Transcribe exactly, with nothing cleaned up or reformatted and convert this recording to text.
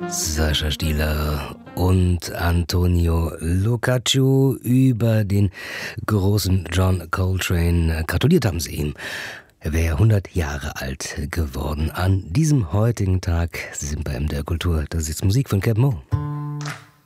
Sascha Stieler und Antonio Lucaccio über den großen John Coltrane. Gratuliert haben sie ihm. Er wäre hundert Jahre alt geworden an diesem heutigen Tag. Sie sind bei M D R Kultur. Das ist jetzt Musik von Cap Moe.